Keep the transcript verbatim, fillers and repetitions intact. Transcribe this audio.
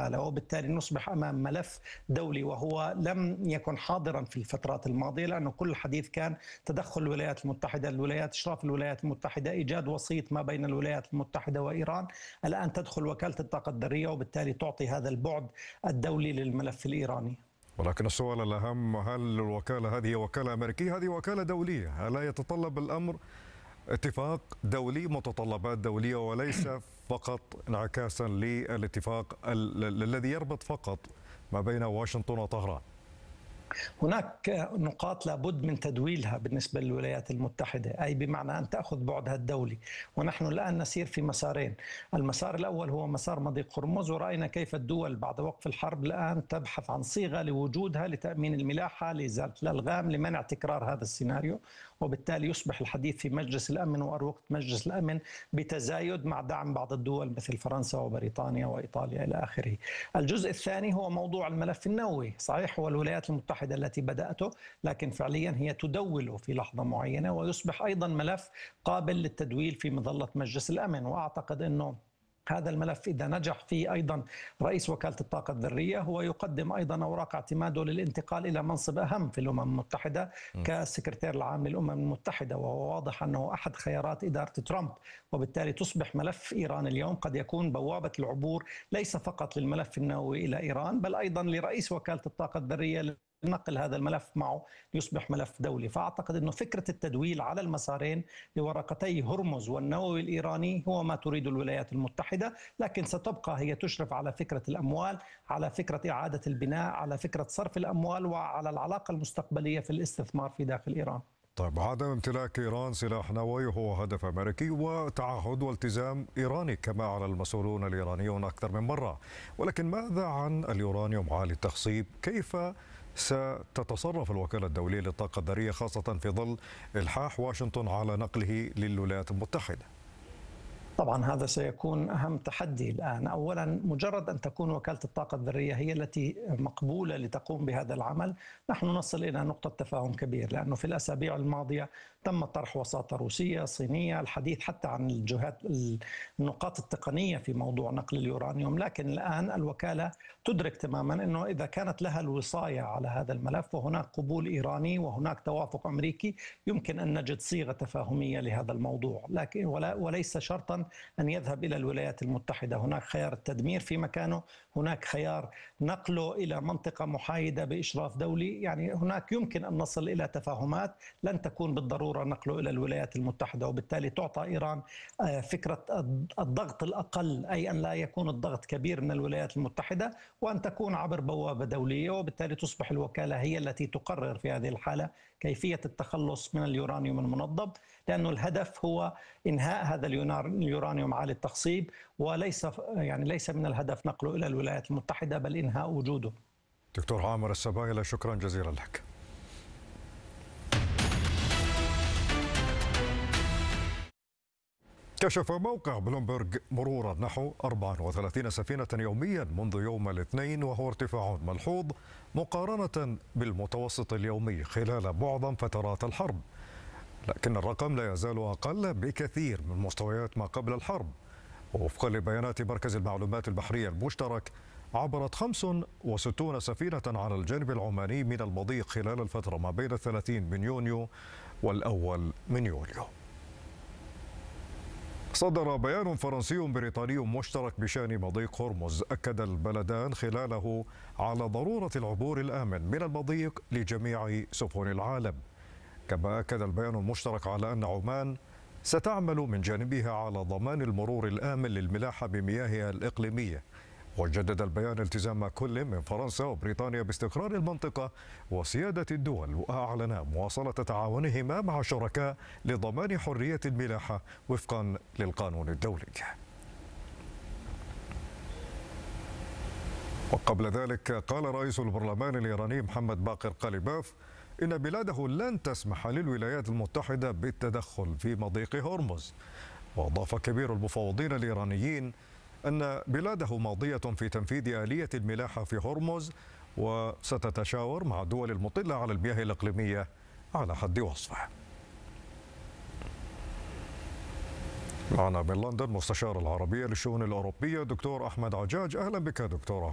الحالة، وبالتالي نصبح أمام ملف دولي وهو لم يكن حاضرا في الفترات الماضية، لأنه كل الحديث كان تدخل الولايات المتحدة، الولايات إشراف الولايات المتحدة، إيجاد وسيط ما بين الولايات المتحدة وإيران. الآن تدخل وكالة الطاقة الذرية وبالتالي تعطي هذا البعد الدولي للملف الإيراني. ولكن السؤال الأهم، هل الوكالة هذه وكالة أمريكية؟ هذه وكالة دولية، ألا يتطلب الأمر اتفاق دولي، متطلبات دولية، وليس فقط انعكاسا للاتفاق الذي يربط فقط ما بين واشنطن وطهران؟ هناك نقاط لابد من تدويلها بالنسبة للولايات المتحدة، أي بمعنى أن تأخذ بعدها الدولي. ونحن الآن نسير في مسارين. المسار الأول هو مسار مضيق هرمز، ورأينا كيف الدول بعد وقف الحرب الآن تبحث عن صيغة لوجودها لتأمين الملاحة، لإزالة الألغام، لمنع تكرار هذا السيناريو. وبالتالي يصبح الحديث في مجلس الأمن وأروقة مجلس الأمن بتزايد مع دعم بعض الدول مثل فرنسا وبريطانيا وإيطاليا إلى آخره. الجزء الثاني هو موضوع الملف النووي. صحيح هو الولايات المتحدة التي بدأته، لكن فعليا هي تدوله في لحظة معينة، ويصبح أيضا ملف قابل للتدويل في مظلة مجلس الأمن. وأعتقد أنه هذا الملف إذا نجح فيه أيضا رئيس وكالة الطاقة الذرية، هو يقدم أيضا أوراق اعتماده للانتقال إلى منصب أهم في الأمم المتحدة كسكرتير العام للأمم المتحدة، وهو واضح أنه أحد خيارات إدارة ترامب. وبالتالي تصبح ملف إيران اليوم قد يكون بوابة العبور ليس فقط للملف النووي إلى إيران، بل أيضا لرئيس وكالة الطاقة الذرية نقل هذا الملف معه ليصبح ملف دولي. فأعتقد أنه فكرة التدويل على المسارين لورقتي هرمز والنووي الإيراني هو ما تريد الولايات المتحدة، لكن ستبقى هي تشرف على فكرة الأموال، على فكرة إعادة البناء، على فكرة صرف الأموال، وعلى العلاقة المستقبلية في الاستثمار في داخل إيران. طيب، عدم امتلاك إيران سلاح نووي هو هدف أمريكي وتعهد والتزام إيراني كما على المسؤولون الإيرانيون أكثر من مرة، ولكن ماذا عن اليورانيوم عالي التخصيب؟ كيف ستتصرف الوكالة الدولية للطاقة الذرية خاصة في ظل إلحاح واشنطن على نقله للولايات المتحدة؟ طبعا هذا سيكون أهم تحدي الآن. أولا، مجرد أن تكون وكالة الطاقة الذرية هي التي مقبولة لتقوم بهذا العمل، نحن نصل إلى نقطة تفاهم كبير، لأنه في الأسابيع الماضية تم طرح وساطة روسية صينية، الحديث حتى عن الجهات النقاط التقنية في موضوع نقل اليورانيوم. لكن الآن الوكالة تدرك تماما أنه إذا كانت لها الوصاية على هذا الملف وهناك قبول إيراني وهناك توافق أمريكي، يمكن أن نجد صيغة تفاهمية لهذا الموضوع، لكن ولا وليس شرطا أن يذهب إلى الولايات المتحدة. هناك خيار التدمير في مكانه، هناك خيار نقله إلى منطقة محايدة بإشراف دولي. يعني هناك يمكن أن نصل إلى تفاهمات، لن تكون بالضرورة نقله إلى الولايات المتحدة، وبالتالي تعطى إيران فكرة الضغط الأقل، أي أن لا يكون الضغط كبير من الولايات المتحدة، وأن تكون عبر بوابة دولية. وبالتالي تصبح الوكالة هي التي تقرر في هذه الحالة كيفية التخلص من اليورانيوم المنضب، لأنه الهدف هو إنهاء هذا اليورانيوم عالي التخصيب، وليس يعني ليس من الهدف نقله إلى الولايات المتحدة بل إنهاء وجوده. دكتور عامر السبايلة، شكرا جزيلا لك. كشف موقع بلومبرغ مرورا نحو أربعة وثلاثين سفينة يوميا منذ يوم الاثنين، وهو ارتفاع ملحوظ مقارنة بالمتوسط اليومي خلال معظم فترات الحرب، لكن الرقم لا يزال أقل بكثير من مستويات ما قبل الحرب. ووفقا لبيانات مركز المعلومات البحرية المشترك، عبرت خمس وستون سفينة على الجانب العماني من المضيق خلال الفترة ما بين الثلاثين من يونيو والأول من يوليو. صدر بيان فرنسي بريطاني مشترك بشأن مضيق هرمز، أكد البلدان خلاله على ضرورة العبور الآمن من المضيق لجميع سفن العالم. كما أكد البيان المشترك على أن عمان ستعمل من جانبها على ضمان المرور الآمن للملاحة بمياهها الإقليمية. وجدد البيان التزام كل من فرنسا وبريطانيا باستقرار المنطقة وسيادة الدول، وأعلن مواصلة تعاونهما مع شركاء لضمان حرية الملاحة وفقا للقانون الدولي. وقبل ذلك قال رئيس البرلمان الإيراني محمد باقر قاليباف إن بلاده لن تسمح للولايات المتحدة بالتدخل في مضيق هرمز. وأضاف كبير المفوضين الإيرانيين أن بلاده ماضية في تنفيذ آلية الملاحة في هرمز، وستتشاور مع الدول المطلة على المياه الإقليمية على حد وصفه. معنا من لندن مستشار العربية للشؤون الأوروبية دكتور أحمد عجاج. أهلا بك دكتور.